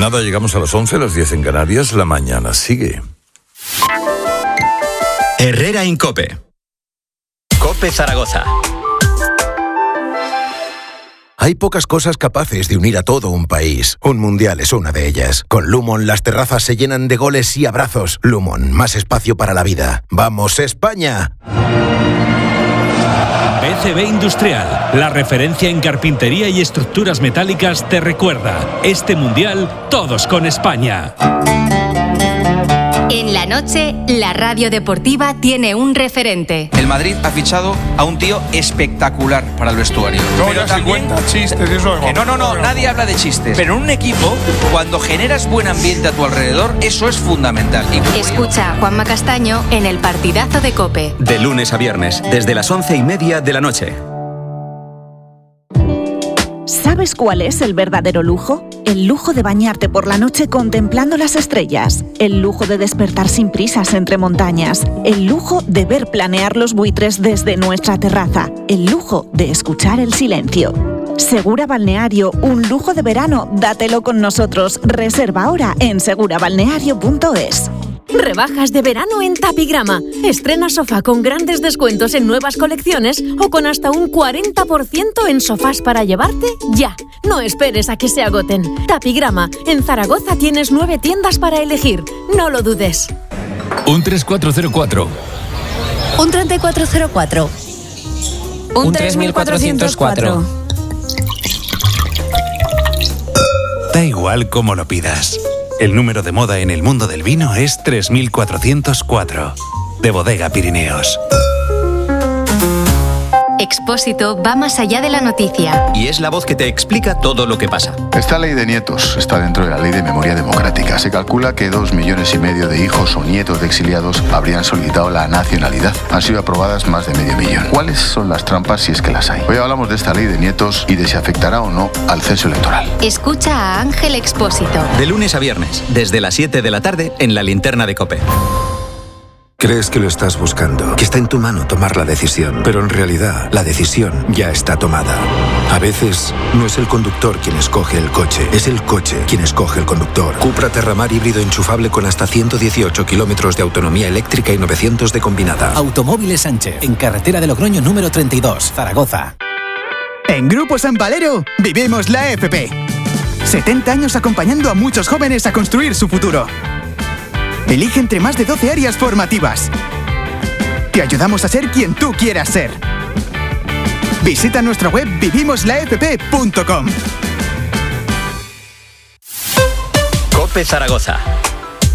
Nada, llegamos a las 11, las 10 en Canarias. La mañana sigue. Herrera en COPE. COPE Zaragoza. Hay pocas cosas capaces de unir a todo un país. Un mundial es una de ellas. Con Lumon las terrazas se llenan de goles y abrazos. Lumon, más espacio para la vida. ¡Vamos, España! BCB Industrial, la referencia en carpintería y estructuras metálicas, te recuerda: este mundial, todos con España. En la noche, la radio deportiva tiene un referente. El Madrid ha fichado a un tío espectacular para el vestuario. Pero también, chistes, eso es... No, nadie habla de chistes. Pero en un equipo, cuando generas buen ambiente a tu alrededor, eso es fundamental. Escucha a Juanma Castaño en el partidazo de COPE. De lunes a viernes, desde las 11:30 de la noche. ¿Sabes cuál es el verdadero lujo? El lujo de bañarte por la noche contemplando las estrellas. El lujo de despertar sin prisas entre montañas. El lujo de ver planear los buitres desde nuestra terraza. El lujo de escuchar el silencio. Segura Balneario, un lujo de verano. Dátelo con nosotros. Reserva ahora en segurabalneario.es. Rebajas de verano en Tapigrama. Estrena sofá con grandes descuentos en nuevas colecciones o con hasta un 40% en sofás para llevarte ya. No esperes a que se agoten. Tapigrama. En Zaragoza tienes 9 tiendas para elegir. No lo dudes. Un 3404. Un 3404. Un 3404. Da igual cómo lo pidas. El número de moda en el mundo del vino es 3404, de Bodega Pirineos. Expósito va más allá de la noticia. Y es la voz que te explica todo lo que pasa. Esta ley de nietos está dentro de la ley de memoria democrática. Se calcula que 2,5 millones de hijos o nietos de exiliados habrían solicitado la nacionalidad. Han sido aprobadas más de 500.000. ¿Cuáles son las trampas si es que las hay? Hoy hablamos de esta ley de nietos y de si afectará o no al censo electoral. Escucha a Ángel Expósito. De lunes a viernes, desde las 7 de la tarde, en la linterna de COPE. Crees que lo estás buscando, que está en tu mano tomar la decisión, pero en realidad la decisión ya está tomada. A veces no es el conductor quien escoge el coche, es el coche quien escoge el conductor. Cupra Terramar híbrido enchufable con hasta 118 kilómetros de autonomía eléctrica y 900 de combinada. Automóviles Sánchez, en carretera de Logroño número 32, Zaragoza. En Grupo San Valero vivimos la FP. 70 años acompañando a muchos jóvenes a construir su futuro. Elige entre más de 12 áreas formativas. Te ayudamos a ser quien tú quieras ser. Visita nuestra web vivimoslafp.com. COPE Zaragoza.